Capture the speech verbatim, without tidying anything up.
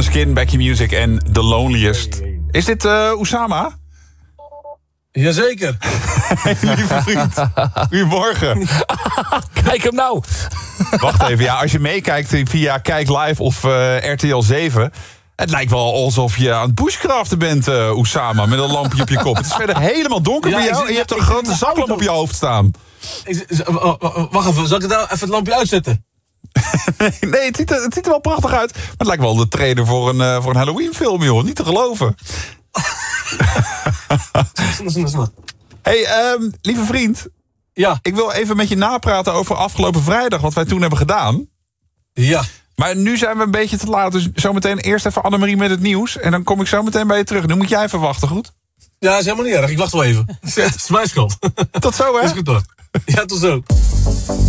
Måneskin, Becky Music en The Loneliest. Is dit uh, Oussama? Jazeker. Hey, lieve vriend. Goedemorgen. Kijk hem nou. Wacht even, ja, als je meekijkt via Kijk Live of uh, R T L zeven... Het lijkt wel alsof je aan het bushcraften bent, uh, Oussama, met een lampje op je kop. Het is verder helemaal donker Ja, bij jou ik- en je hebt ik- een ik- grote ik- zaklamp op je hoofd staan. Is- is- uh, uh, uh, Wacht even, zal ik het nou even het lampje uitzetten? Nee, nee het, ziet er, het ziet er wel prachtig uit. Maar het lijkt wel de trailer voor een, uh, voor een Halloween film, joh. Niet te geloven. Snel, snel, snel. Hey, um, lieve vriend. Ja, Ik wil even met je napraten over afgelopen vrijdag, wat wij toen hebben gedaan. ja. Maar nu zijn we een beetje te laat. Dus zometeen eerst even Annemarie met het nieuws. En dan kom ik zo meteen bij je terug. Nu moet jij even wachten, goed? Ja, is helemaal niet erg. Ik wacht wel even. Het is mijn schuld. Tot zo, hè? Is goed hoor. Ja, tot zo.